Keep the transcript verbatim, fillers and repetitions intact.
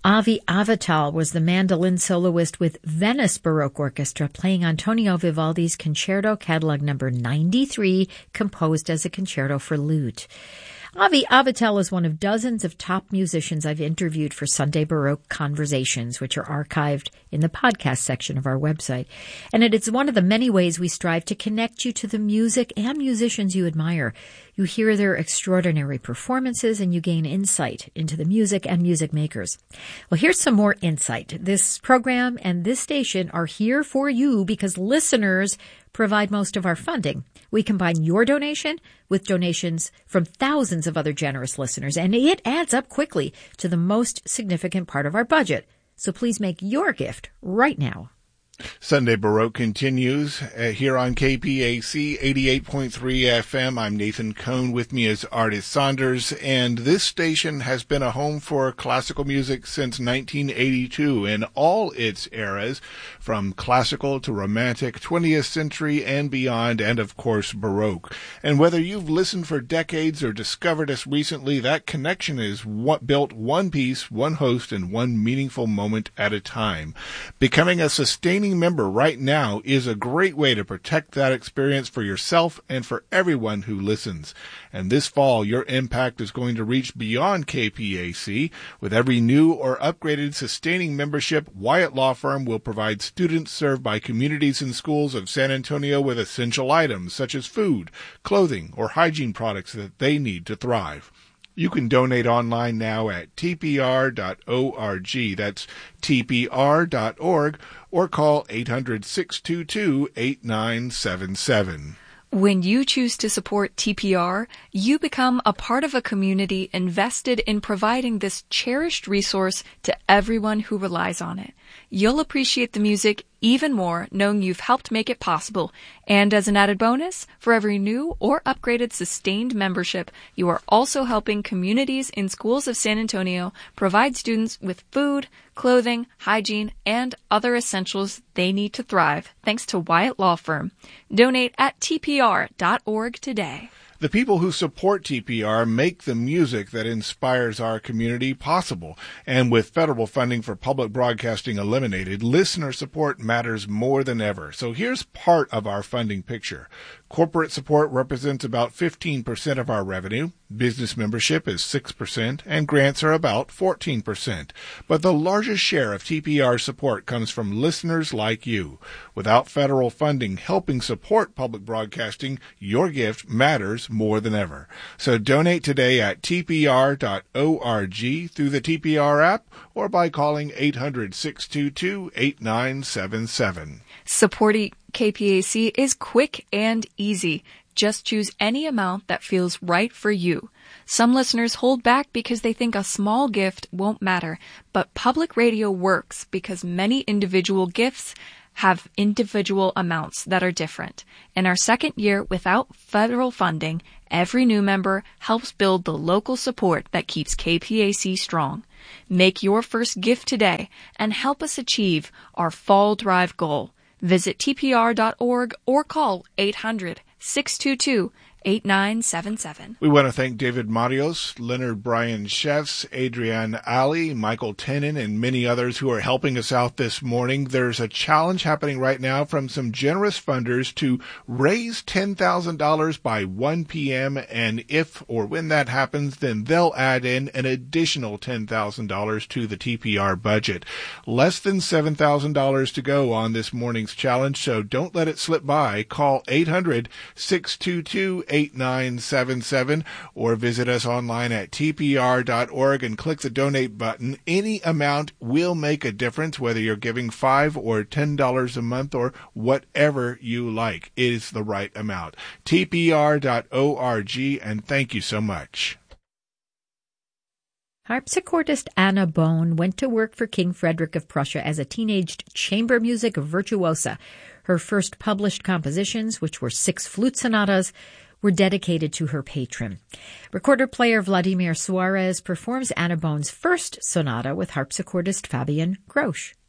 Avi Avital was the mandolin soloist with Venice Baroque Orchestra playing Antonio Vivaldi's Concerto Catalog number ninety-three, composed as a concerto for lute. Avi Avital is one of dozens of top musicians I've interviewed for Sunday Baroque Conversations, which are archived in the podcast section of our website. And it is one of the many ways we strive to connect you to the music and musicians you admire. You hear their extraordinary performances and you gain insight into the music and music makers. Well, here's some more insight. This program and this station are here for you because listeners provide most of our funding. We combine your donation with donations from thousands of other generous listeners, and it adds up quickly to the most significant part of our budget. So please make your gift right now. Sunday Baroque continues uh, here on K P A C eighty-eight point three F M. I'm Nathan Cohn. With me is Artis Saunders, and this station has been a home for classical music since nineteen eighty-two in all its eras, from classical to romantic, twentieth century and beyond, and of course Baroque. And whether you've listened for decades or discovered us recently, that connection is what built one piece, one host, and one meaningful moment at a time. Becoming a sustaining member right now is a great way to protect that experience for yourself and for everyone who listens. And this fall, your impact is going to reach beyond K P A C. With every new or upgraded sustaining membership, Wyatt Law Firm will provide students served by communities and schools of San Antonio with essential items such as food, clothing, or hygiene products that they need to thrive. You can donate online now at T P R dot org. That's T P R dot org, or call eight hundred, six two two, eight nine seven seven. When you choose to support T P R, you become a part of a community invested in providing this cherished resource to everyone who relies on it. You'll appreciate the music even more knowing you've helped make it possible. And as an added bonus, for every new or upgraded sustained membership, you are also helping communities in schools of San Antonio provide students with food, clothing, hygiene, and other essentials they need to thrive, thanks to Wyatt Law Firm. Donate at T P R dot org today. The people who support T P R make the music that inspires our community possible. And with federal funding for public broadcasting eliminated, listener support matters more than ever. So here's part of our funding picture. Corporate support represents about fifteen percent of our revenue. Business membership is six percent, and grants are about fourteen percent. But the largest share of T P R support comes from listeners like you. Without federal funding helping support public broadcasting, your gift matters more than ever. So donate today at T P R dot org through the T P R app or by calling eight hundred, six two two, eight nine seven seven. Supporting K P A C is quick and easy. Just choose any amount that feels right for you. Some listeners hold back because they think a small gift won't matter, but public radio works because many individual gifts have individual amounts that are different. In our second year without federal funding, every new member helps build the local support that keeps K P A C strong. Make your first gift today and help us achieve our Fall Drive goal. Visit T P R dot org or call eight hundred, six two two, eight nine seven seven. We want to thank David Marios, Leonard Bryan Chefs, Adrienne Ali, Michael Tenen, and many others who are helping us out this morning. There's a challenge happening right now from some generous funders to raise ten thousand dollars by one p.m., and if or when that happens, then they'll add in an additional ten thousand dollars to the T P R budget. Less than seven thousand dollars to go on this morning's challenge, so don't let it slip by. Call eight hundred, six two two, eight nine seven seven or visit us online at T P R dot org and click the donate button. Any amount will make a difference, whether you're giving five or ten dollars a month or whatever you like. It is the right amount. T P R dot org, and thank you so much. Harpsichordist Anna Bohn went to work for King Frederick of Prussia as a teenage chamber music virtuosa. Her first published compositions, which were six flute sonatas, were dedicated to her patron. Recorder-player Vladimir Suarez performs Anna Bohn's first sonata with harpsichordist Fabian Grosch.